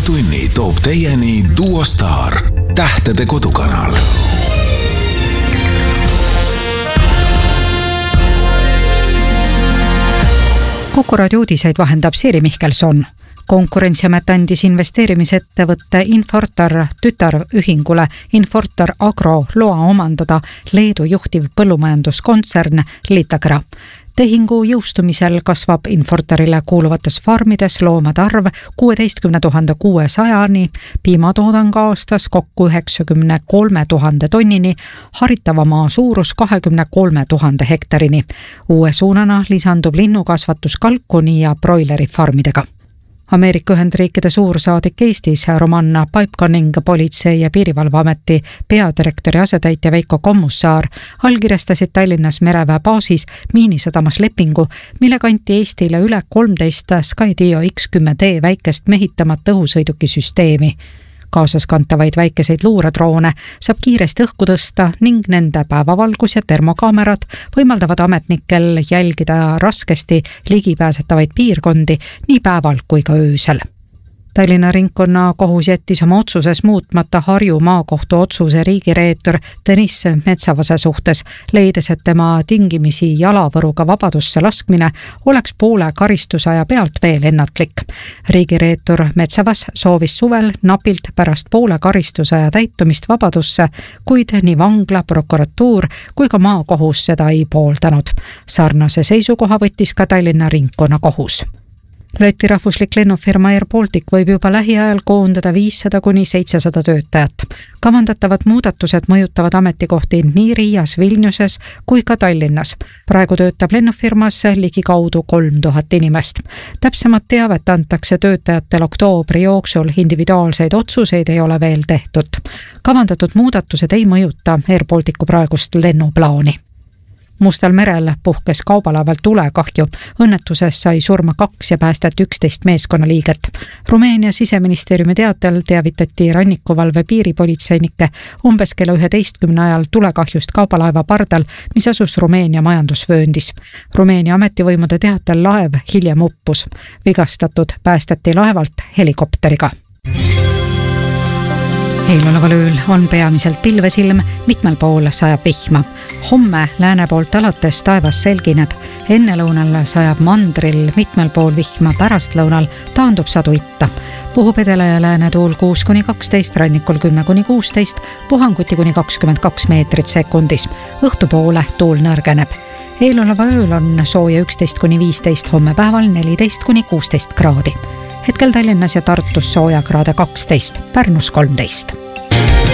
Uue tunni toob teieni Duo Star, tähtede kodukanal. Kuku raadio uudiseid vahendab Siiri Mihkelson. Konkurentsiamet andis investeerimisettevõtte Infortar tütarühingule Infortar Agro loa omandada Leedu juhtiv põllumajanduskontsern Litagra. Tehingu jõustumisel kasvab Infortarile kuuluvates farmides loomade arv 16 600-ni, piimatoodang aastas kokku 93 000 tonnini, haritava maa suurus 23 000 hektarini. Uue suunana lisandub linnukasvatus kalkuni ja broileri farmidega. Ameerika Ühendriikide suursaadik Eestis Romanna Paipkaning Politsei- ja Piirivalveameti peadirektori asetäitja Veiko Kommussaar allkirjastasid Tallinnas mereväe baasis Miinisadamas lepingu, millega anti Eestile üle 13 Skydio X10D väikest mehitamata õhusõidukisüsteemi. Kaasas kantavaid väikeseid luuredroone saab kiiresti õhku tõsta ning nende päevavalgus ja termokaamerad võimaldavad ametnikel jälgida raskesti ligipääsetavaid piirkondi nii päeval kui ka öösel. Tallinna ringkonnakohus jättis oma otsuses muutmata Harju maakohtu otsuse riigireetur Tõnis Metsavase suhtes, leides, et tema tingimisi jalavõruga vabadusse laskmine oleks poole karistusaja pealt veel ennatlik. Riigireetur Metsavas soovis suvel napilt pärast poole karistusaja täitumist vabadusse, kuid nii vangla, prokuratuur kui ka maakohus seda ei pooldanud. Sarnase seisukoha võttis ka Tallinna ringkonnakohus. Läti rahvuslik lennufirma Air Baltic võib juba lähiajal koondada 500 kuni 700 töötajat. Kavandatavad muudatused mõjutavad ametikohti nii Riias, Vilniuses kui ka Tallinnas. Praegu töötab lennufirmas ligikaudu 3000 inimest. Täpsemat teavet antakse töötajatel oktoobri jooksul, individuaalseid otsuseid ei ole veel tehtud. Kavandatud muudatused ei mõjuta Air Balticu praegust lennuplaani. Mustal merel puhkes kaubalaeval tulekahju. Õnnetuses sai surma 2 ja päästeti 11 meeskonnaliiget. Rumeenia siseministeeriumi teatel teavitati rannikuvalve piiripolitseinike umbes kella 11 ajal tulekahjust kaubalaeva pardal, mis asus Rumeenia majandusvööndis. Rumeenia ametivõimude teatel laev hiljem uppus. Vigastatud päästeti laevalt helikopteriga. Eeloleval ööl on peamiselt pilvesilm, mitmel pool sajab vihma. Homme lääne poolt alates taevas selgineb. Ennelõunal sajab mandril mitmel pool vihma, pärastlõunal taandub sadu itta. Puhub edela ja lääne tuul 6-12, rannikul 10-16, puhanguti kuni 22 meetrit sekundis. Õhtupoole tuul nõrgeneb. Eeloleval ööl on sooja 11-15, homme päeval 14-16 kraadi. Hetkel Tallinnas ja Tartus sooja kraade 12, Pärnus 13.